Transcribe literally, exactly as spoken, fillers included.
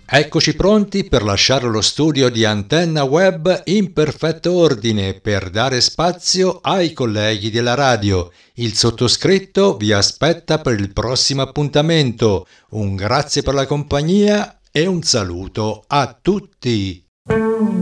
Eccoci pronti per lasciare lo studio di Antenna Web in perfetto ordine per dare spazio ai colleghi della radio. Il sottoscritto vi aspetta per il prossimo appuntamento. Un grazie per la compagnia e un saluto a tutti.